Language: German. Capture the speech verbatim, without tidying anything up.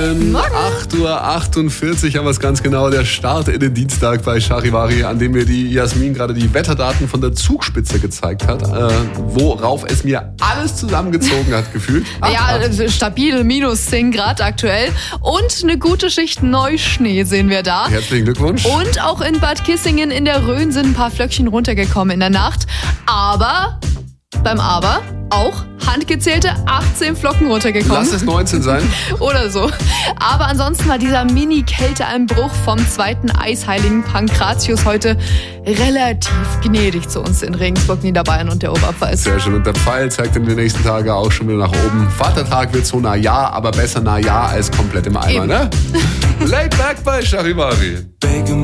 Morgen. Morgen. acht Uhr achtundvierzig haben wir es ganz genau. Der Start in den Dienstag bei Charivari, an dem mir die Jasmin gerade die Wetterdaten von der Zugspitze gezeigt hat, äh, worauf es mir alles zusammengezogen hat, gefühlt. Ach, Ja, ach. stabil, minus zehn Grad aktuell. Und eine gute Schicht Neuschnee sehen wir da. Herzlichen Glückwunsch. Und auch in Bad Kissingen in der Rhön sind ein paar Flöckchen runtergekommen in der Nacht. Aber, beim Aber, auch handgezählte achtzehn Flocken runtergekommen. Lass es neunzehn sein. Oder so. Aber ansonsten war dieser Mini-Kälteeinbruch vom zweiten Eisheiligen Pankratius heute relativ gnädig zu uns in Regensburg, Niederbayern und der Oberpfalz. Sehr schön. Und der Pfeil zeigt in den nächsten Tagen auch schon wieder nach oben. Vatertag wird so nah ja, aber besser nah ja als komplett im Eimer, Eben. ne? Laid back bei Charivari.